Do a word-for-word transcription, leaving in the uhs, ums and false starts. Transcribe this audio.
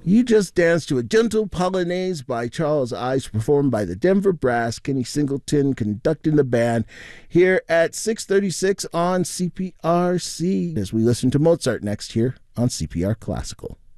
You just danced to a gentle polonaise by Charles Ives, performed by the Denver Brass, Kenny Singleton conducting the band, here at six thirty-six on C P R C, as we listen to Mozart next here on C P R Classical.